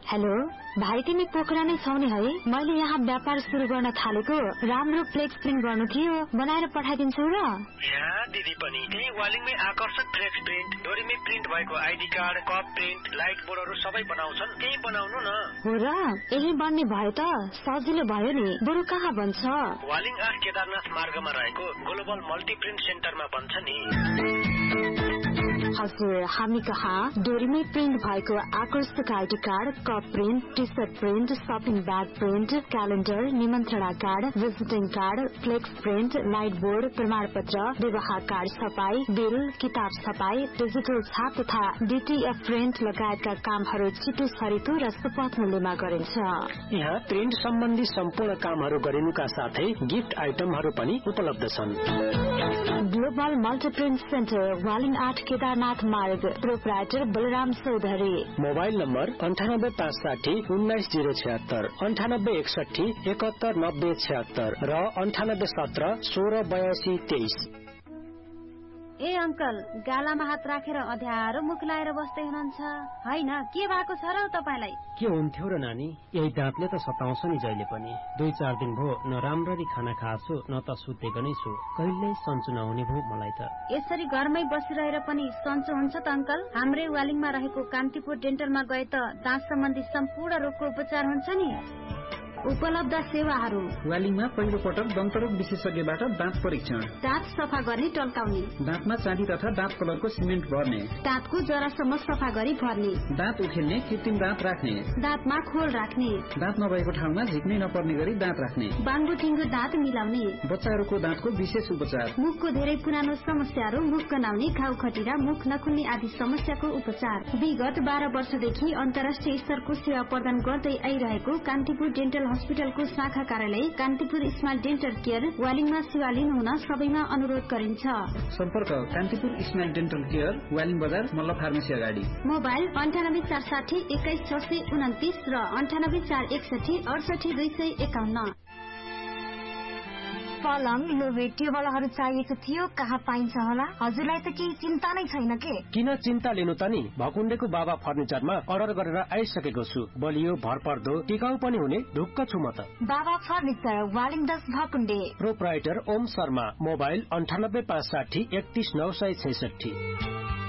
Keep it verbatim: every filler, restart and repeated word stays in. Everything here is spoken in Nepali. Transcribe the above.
हेलो भाइ, तिमी पोखरा नै छौ नि है? मैले यहाँ व्यापार सुरु गर्न थालेको राम्रो फ्लेक्स प्रिन्ट गर्नु थियो, बनाएर पठाइदिन्छौ र? यहाँ दिदी पनि त्यही वालिङमै आकर्षक फ्लेक्स प्रिन्ट, डोरीमै प्रिन्ट भएको ID card, cup print, light बोर्डहरू सबै बनाउँछन्। त्यही बनाउनु न। हो र? यही बन्ने भयो त सजिलो भयो नि। बरु कहाँ बन्छ? वालिङ आठ केदारनाथ मार्गमा रहेको ग्लोबल मल्टी प्रिन्ट सेन्टरमा बन्छ नि। हजुर, हामी कहाँ डोरीमै प्रिन्ट भएको आकर्षक ID card, cup print, T short print, shopping bag print, calendar, निमन्त्रणा card, विजिटिङ card, flex print, light board, प्रमाण पत्र, विवाह कार्ड छपाई, बिल, किताब छपाई, डिजिटल छाप तथा डीटीएफ प्रिन्ट लगायतका कामहरू छिटो छरितो र सुपथ मूल्यमा गरिन्छ। यहाँ प्रिन्ट सम्बन्धी सम्पूर्ण कामहरू गरिनुका साथै गिफ्ट आइटमहरू पनि उपलब्ध छन्। Global multi print centre, Waling आठ केदारनाथ मार्ग, proprietor Balram Chaudhary. Mobile number अन्ठानब्बे पाँच साठी उन्नाइस जीरो छिहत्तर, अन्ठानब्बे एकसठी एकहत्तर नब्बे छिहत्तर र अन्ठानब्बे सत्र सोह्र बयासी तेइस। ए अंकल, गालामा हात राखेर अध्यारो मुख लाएर बस्दै हुनुहुन्छ हैन? के भएको छ र तपाईलाई? के हुन्थ्यो र नानी, यही दाँतले त सताउँछ नि जहिले पनि। दुई चार दिन भो न राम्ररी खाना खाछु न त सुतेको नै छु। कहिल्यै सन्चो नहुने भो मलाई त। यसरी घरमै बसिरहेर पनि सन्चो हुन्छ त अंकल? हाम्रै वालिङमा रहेको कान्तिपुर डेन्टलमा गए त दाँत सम्बन्धी सम्पूर्ण रोगको उपचार हुन्छ नि। उपलब्ध सेवाहरू: वालिङमा पहिलो पटक दन्तरोग विशेषज्ञबाट दाँत परीक्षण, दाँत सफा गर्ने टल्काउने, दाँतमा चाँदी तथा दाँत कलरको सिमेन्ट भर्ने, दाँतको जरासम्म सफा गरी भर्ने, दाँत उखेल्ने कृत्रिम दाँत राख्ने, दाँतमा खोल राख्ने, दाँत नभएको ठाउँमा झिक्नै नपर्ने गरी दाँत राख्ने, बाङ्गो टिङ्गो दाँत मिलाउने, बच्चाहरूको दाँतको विशेष उपचार, मुखको धेरै पुरानो समस्याहरू, मुख गनाउने, घाउ खटिरा, मुख नखुल्ने आदि समस्याको उपचार। विगत बाह्र वर्षदेखि अन्तर्राष्ट्रिय स्तरको सेवा प्रदान गर्दै आइरहेको कान्तिपुर डेन्टल हस्पिटलको शाखा कार्यालय कान्तिपुर स्माइल डेन्टल केयर वालिङमा सेवा लिनुहुन सबैमा अनुरोध गरिन्छ। सम्पर्क Kantipur smile dental care, Waling बजार, मल्ल फार्मेसी अगाडि। मोबाइल अन्ठानब्बे चार साठी एक्काइस छ सय उन्तिस र अन्ठानब्बे चार एकसठी अडसठी दुई सय एकाउन्न। पलङ, लोभे टेबलहरू चाहिएको थियो, कहाँ पाइन्छ होला? हजुरलाई त केही चिन्ता नै छैन के? किन चिन्ता लिनु त नि, भकुण्डेको बाबा फर्निचरमा अर्डर गरेर आइसकेको छु। बलियो, भरपर्दो, टिकाउ पनि हुने ढुक्क छु म त। बाबा फर्निचर, वालिङ दस भकुण्डे। प्रोप्राइटर ओम शर्मा। मोबाइल अन्ठानब्बे पाँच साठी एकतीस नौ सय छैसठी।